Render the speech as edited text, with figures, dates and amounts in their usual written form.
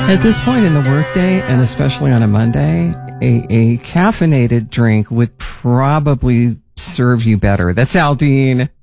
At this point in the workday, and especially on a Monday, a caffeinated drink would probably serve you better. That's Aldine.